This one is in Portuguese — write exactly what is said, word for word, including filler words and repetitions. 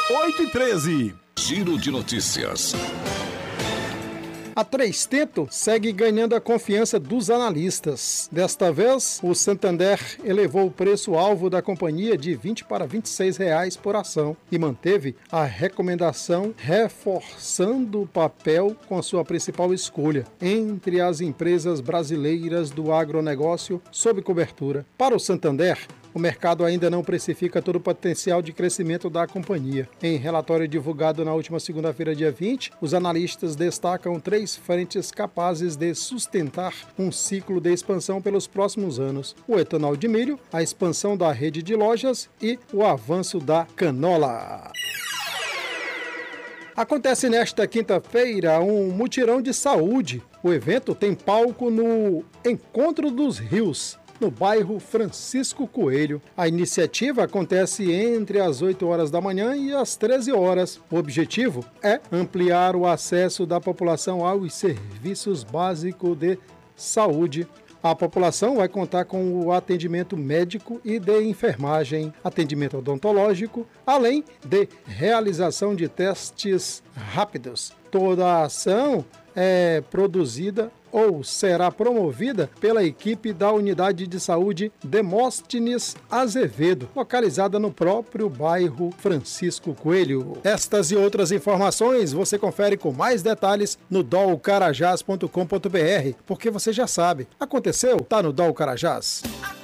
oito e treze. Giro de notícias. A Três Tentos segue ganhando a confiança dos analistas. Desta vez, o Santander elevou o preço-alvo da companhia de vinte para vinte e seis reais por ação e manteve a recomendação, reforçando o papel com a sua principal escolha entre as empresas brasileiras do agronegócio sob cobertura. Para o Santander, o mercado ainda não precifica todo o potencial de crescimento da companhia. Em relatório divulgado na última segunda-feira, dia vinte, os analistas destacam três frentes capazes de sustentar um ciclo de expansão pelos próximos anos: o etanol de milho, a expansão da rede de lojas e o avanço da canola. Acontece nesta quinta-feira um mutirão de saúde. O evento tem palco no Encontro dos Rios, no bairro Francisco Coelho. A iniciativa acontece entre as oito horas da manhã e as treze horas. O objetivo é ampliar o acesso da população aos serviços básicos de saúde. A população vai contar com o atendimento médico e de enfermagem, atendimento odontológico, além de realização de testes rápidos. Toda a ação é produzida ou será promovida pela equipe da Unidade de Saúde Demóstenes Azevedo, localizada no próprio bairro Francisco Coelho. Estas e outras informações você confere com mais detalhes no dol carajás ponto com ponto br, porque você já sabe, aconteceu, tá no Dol Carajás.